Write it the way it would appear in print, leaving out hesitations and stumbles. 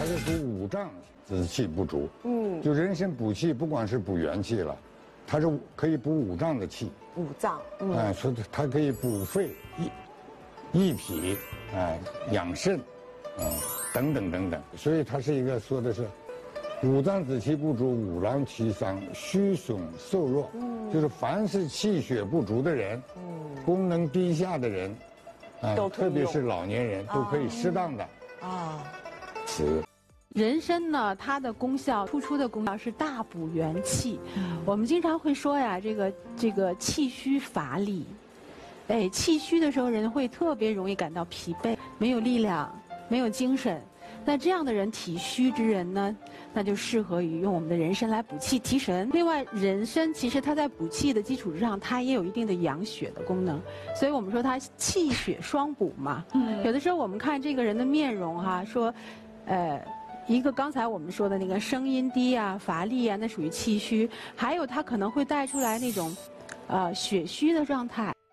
是属五脏子气不足。就人参补气，不光是补元气了，它是可以补五脏的气。 五脏， 所以它可以补肺、益脾，养肾，等等等等。所以它是一个说的是，五脏子气不足，五劳其伤，虚损瘦弱。就是凡是气血不足的人，功能低下的人，特别是老年人，都可以适当的吃。 人参呢，它的功效突出的功效是大补元气。我们经常会说呀，这个气虚乏力，气虚的时候人会特别容易感到疲惫，没有力量，没有精神。那这样的人，体虚之人呢，那就适合于用我们的人参来补气提神。另外，人参其实它在补气的基础之上，它也有一定的养血的功能，所以我们说它气血双补嘛。有的时候我们看这个人的面容说，一个刚才我们说的那个声音低啊、乏力啊，那属于气虚；还有他可能会带出来那种，血虚的状态。